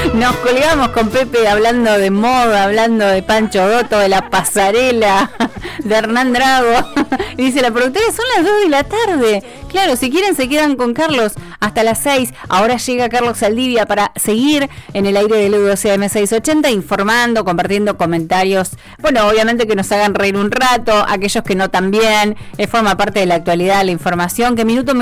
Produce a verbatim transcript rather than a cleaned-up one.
Nos colgamos con Pepe hablando de moda, hablando de Pancho Dotto, de la pasarela, de Hernán Drago. Y dice la productora, son las dos de la tarde. Claro, si quieren se quedan con Carlos hasta las seis. Ahora llega Carlos Saldivia para seguir en el aire del U D C M seiscientos ochenta, informando, compartiendo comentarios. Bueno, obviamente que nos hagan reír un rato, aquellos que no también. Eh, forma parte de la actualidad, la información, que minuto